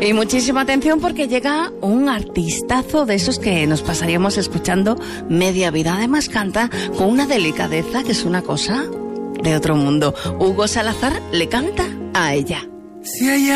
Y muchísima atención porque llega un artistazo de esos que nos pasaríamos escuchando media vida. Además canta con una delicadeza que es una cosa de otro mundo. Hugo Salazar le canta a ella. Si ella